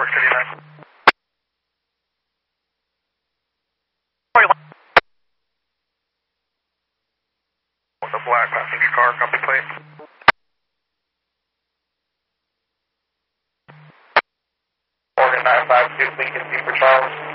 York City 9. With a black passenger car, copy plate. Organ 952, Lincoln, for Charles.